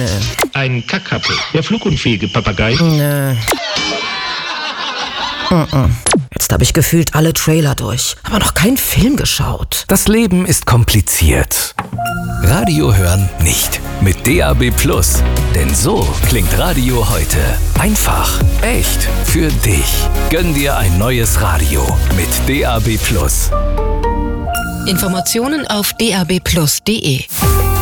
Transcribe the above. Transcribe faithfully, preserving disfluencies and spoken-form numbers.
Nö. Ein Kackhaffe, der flugunfähige Papagei. Nö. Mm-mm. Jetzt habe ich gefühlt alle Trailer durch, aber noch keinen Film geschaut. Das Leben ist kompliziert. Radio hören nicht. Mit D A B Plus. Denn so klingt Radio heute. Einfach, echt, für dich. Gönn dir ein neues Radio mit D A B Plus. Informationen auf d a b plus punkt d e.